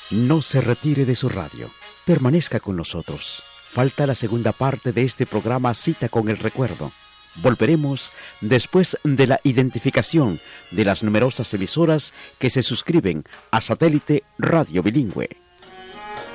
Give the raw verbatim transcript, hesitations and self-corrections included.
No se retire de su radio. Permanezca con nosotros. Falta la segunda parte de este programa Cita con el Recuerdo. Volveremos después de la identificación de las numerosas emisoras que se suscriben a Satélite Radio Bilingüe.